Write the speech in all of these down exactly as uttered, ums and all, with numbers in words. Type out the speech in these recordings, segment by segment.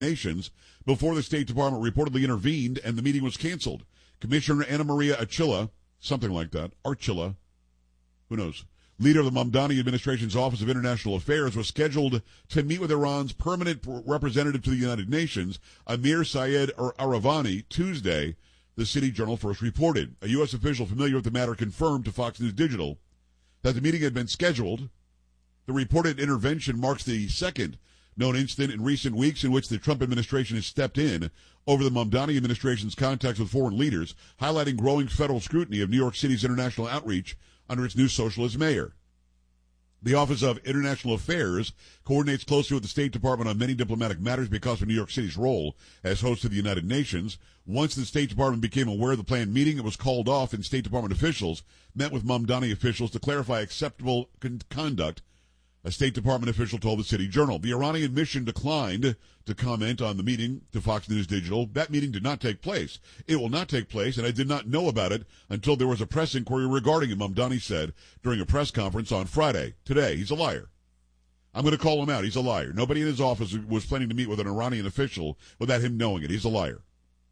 Nations before the State Department reportedly intervened and the meeting was canceled. Commissioner Anna Maria Archila, something like that, Archila, who knows, leader of the Mamdani administration's Office of International Affairs, was scheduled to meet with Iran's permanent representative to the United Nations, Amir Syed Aravani, Tuesday, the City Journal first reported. A U S official familiar with the matter confirmed to Fox News Digital that the meeting had been scheduled. The reported intervention marks the second known incident in recent weeks in which the Trump administration has stepped in over the Mamdani administration's contacts with foreign leaders, highlighting growing federal scrutiny of New York City's international outreach under its new socialist mayor. The Office of International Affairs coordinates closely with the State Department on many diplomatic matters because of New York City's role as host of the United Nations. Once the State Department became aware of the planned meeting, it was called off, and State Department officials met with Mamdani officials to clarify acceptable con- conduct. A State Department official told the City Journal. The Iranian mission declined to comment on the meeting to Fox News Digital. That meeting did not take place. It will not take place, and I did not know about it until there was a press inquiry regarding it, Mamdani said during a press conference on Friday. Today, he's a liar. I'm going to call him out. He's a liar. Nobody in his office was planning to meet with an Iranian official without him knowing it. He's a liar.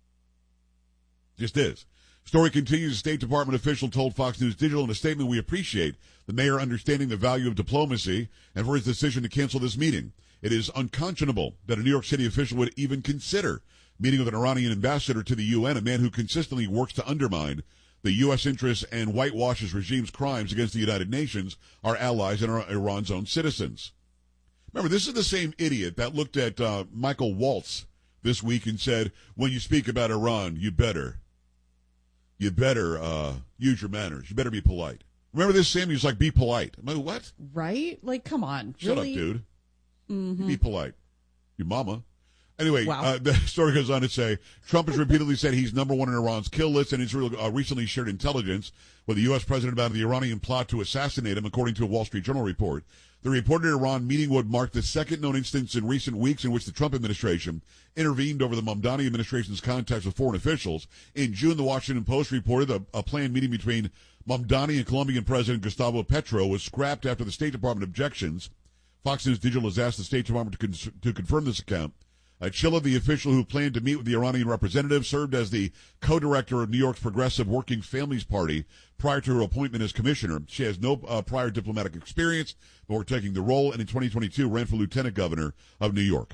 Just is. Story continues. A State Department official told Fox News Digital in a statement, "We appreciate the mayor understanding the value of diplomacy and for his decision to cancel this meeting. It is unconscionable that a New York City official would even consider meeting with an Iranian ambassador to the U N, a man who consistently works to undermine the U S interests and whitewashes regime's crimes against the United Nations, our allies, and our, Iran's own citizens." Remember, this is the same idiot that looked at uh, Michael Waltz this week and said, "When you speak about Iran, you better, you better uh, use your manners. You better be polite." Remember this, Sam? He was like, "Be polite." I'm like, what? Right? Like, come on. Shut really? up, dude. Mm-hmm. Be polite. Your mama. Anyway, Wow. uh, the story goes on to say, Trump has repeatedly said he's number one in Iran's kill list, and Israel uh, recently shared intelligence with the U S president about the Iranian plot to assassinate him, according to a Wall Street Journal report. The reported Iran meeting would mark the second known instance in recent weeks in which the Trump administration intervened over the Mamdani administration's contacts with foreign officials. In June, the Washington Post reported a, a planned meeting between Mamdani and Colombian President Gustavo Petro was scrapped after the State Department objections. Fox News Digital has asked the State Department to, con- to confirm this account. Archila, the official who planned to meet with the Iranian representative, served as the co-director of New York's Progressive Working Families Party prior to her appointment as commissioner. She has no uh, prior diplomatic experience before taking the role, and in twenty twenty-two ran for lieutenant governor of New York.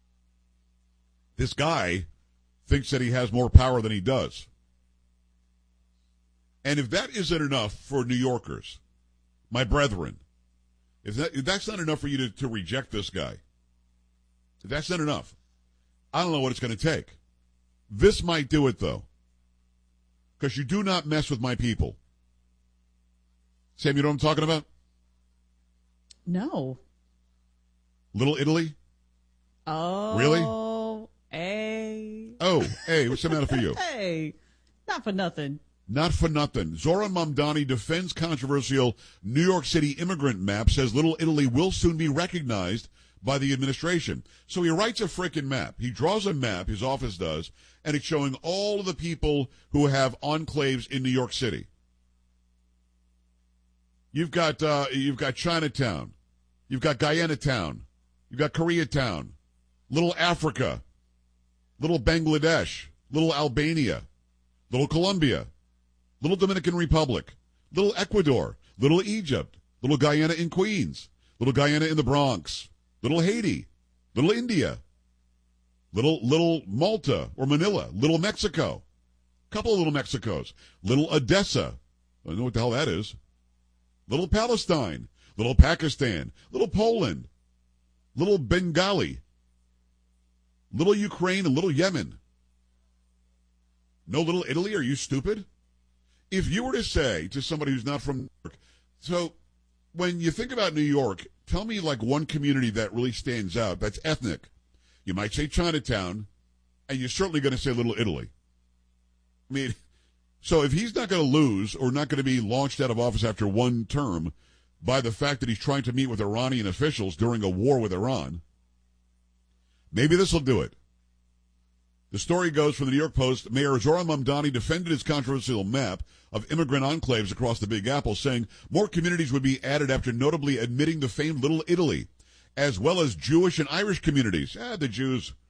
This guy thinks that he has more power than he does. And if that isn't enough for New Yorkers, my brethren, if, that, if that's not enough for you to, to reject this guy, if that's not enough, I don't know what it's going to take. This might do it, though, because you do not mess with my people. Sam, you know what I'm talking about? No. Little Italy? Oh. Really? Hey. Oh, hey, what's the matter for you? Hey, not for nothing. Not for nothing. Zoran Mamdani defends controversial New York City immigrant map, says Little Italy will soon be recognized by the administration. So he writes a frickin' map. He draws a map, his office does, and it's showing all of the people who have enclaves in New York City. You've got uh, you've got Chinatown, you've got Guyana Town, you've got Koreatown, Little Africa, Little Bangladesh, Little Albania, Little Colombia, Little Dominican Republic, Little Ecuador, Little Egypt, Little Guyana in Queens, Little Guyana in the Bronx, Little Haiti, Little India, Little Little Malta or Manila, Little Mexico, couple of Little Mexicos, Little Odessa, I don't know what the hell that is, Little Palestine, Little Pakistan, Little Poland, Little Bengali, Little Ukraine, and Little Yemen. No Little Italy? Are you stupid? If you were to say to somebody who's not from New York, so when you think about New York, tell me like one community that really stands out that's ethnic. You might say Chinatown, and you're certainly going to say Little Italy. I mean, so if he's not going to lose or not going to be launched out of office after one term by the fact that he's trying to meet with Iranian officials during a war with Iran, maybe this will do it. The story goes from the New York Post, Mayor Zoran Mamdani defended his controversial map of immigrant enclaves across the Big Apple, saying more communities would be added after notably admitting the famed Little Italy, as well as Jewish and Irish communities. Ah, the Jews,